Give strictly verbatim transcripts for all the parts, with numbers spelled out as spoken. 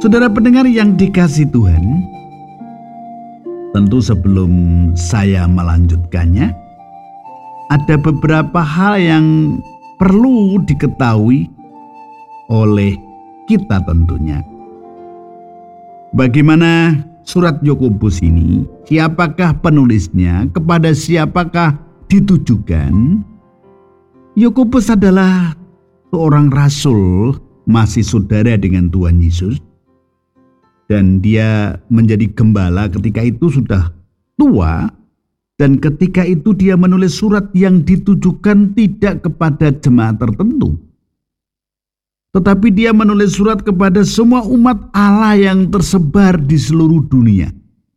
Saudara pendengar yang dikasihi Tuhan, tentu sebelum saya melanjutkannya, ada beberapa hal yang perlu diketahui oleh kita tentunya. Bagaimana surat Yakobus ini, siapakah penulisnya, kepada siapakah ditujukan? Yakobus adalah seorang rasul, masih saudara dengan Tuhan Yesus, dan dia menjadi gembala ketika itu sudah tua, dan ketika itu dia menulis surat yang ditujukan tidak kepada jemaat tertentu, tetapi dia menulis surat kepada semua umat Allah yang tersebar di seluruh dunia.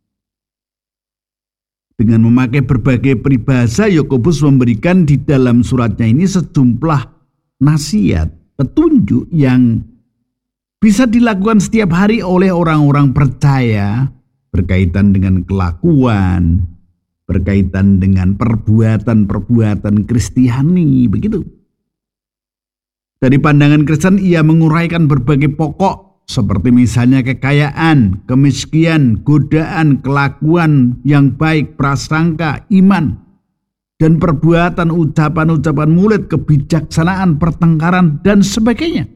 Dengan memakai berbagai peribahasa, Yakobus memberikan di dalam suratnya ini sejumlah nasihat, petunjuk yang bisa dilakukan setiap hari oleh orang-orang percaya berkaitan dengan kelakuan, berkaitan dengan perbuatan-perbuatan Kristiani, begitu. Dari pandangan Kristen, ia menguraikan berbagai pokok seperti misalnya kekayaan, kemiskinan, godaan, kelakuan yang baik, prasangka, iman, dan perbuatan, ucapan-ucapan mulut, kebijaksanaan, pertengkaran, dan sebagainya.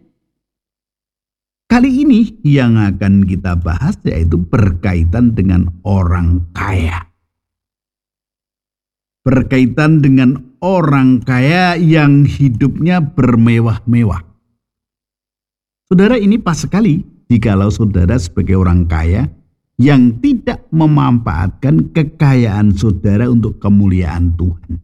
Kali ini yang akan kita bahas yaitu berkaitan dengan orang kaya. Berkaitan dengan orang kaya yang hidupnya bermewah-mewah. Saudara, ini pas sekali jikalau saudara sebagai orang kaya yang tidak memanfaatkan kekayaan saudara untuk kemuliaan Tuhan.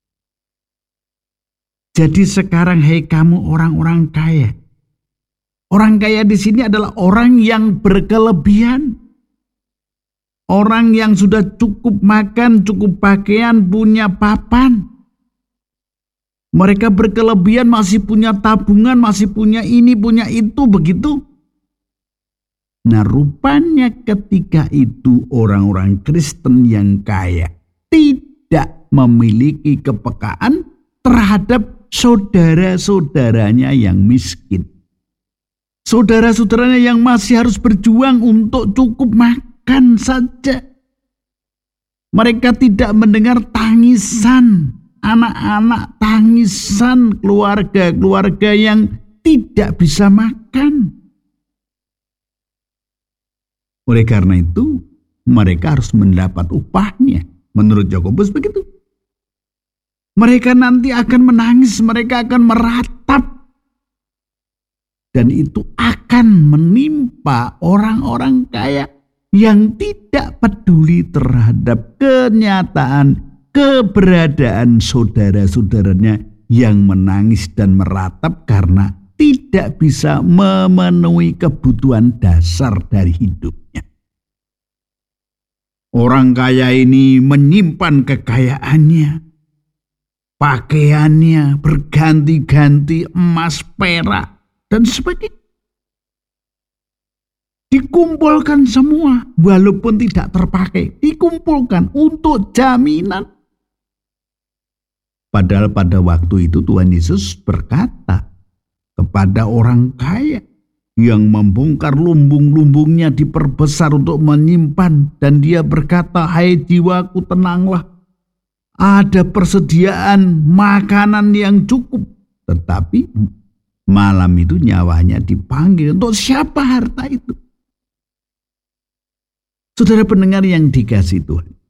Jadi sekarang, hei kamu orang-orang kaya. Orang kaya di sini adalah orang yang berkelebihan. Orang yang sudah cukup makan, cukup pakaian, punya papan. Mereka berkelebihan, masih punya tabungan, masih punya ini, punya itu, begitu. Nah, rupanya ketika itu orang-orang Kristen yang kaya tidak memiliki kepekaan terhadap saudara-saudaranya yang miskin. Saudara-saudaranya yang masih harus berjuang untuk cukup makan saja. Mereka tidak mendengar tangisan anak-anak, tangisan keluarga-keluarga yang tidak bisa makan. Oleh karena itu, mereka harus mendapat upahnya. Menurut Yakobus begitu. Mereka nanti akan menangis, mereka akan meratap. Dan itu akan menimpa orang-orang kaya yang tidak peduli terhadap kenyataan keberadaan saudara-saudaranya yang menangis dan meratap karena tidak bisa memenuhi kebutuhan dasar dari hidupnya. Orang kaya ini menyimpan kekayaannya, pakaiannya berganti-ganti emas, perak, dan sebagainya. Dikumpulkan semua walaupun tidak terpakai. Dikumpulkan untuk jaminan. Padahal pada waktu itu Tuhan Yesus berkata kepada orang kaya yang membongkar lumbung-lumbungnya diperbesar untuk menyimpan. Dan dia berkata, hai jiwaku, tenanglah. Ada persediaan makanan yang cukup. Tetapi malam itu nyawanya dipanggil. Untuk siapa harta itu? Saudara pendengar yang dikasihi Tuhan,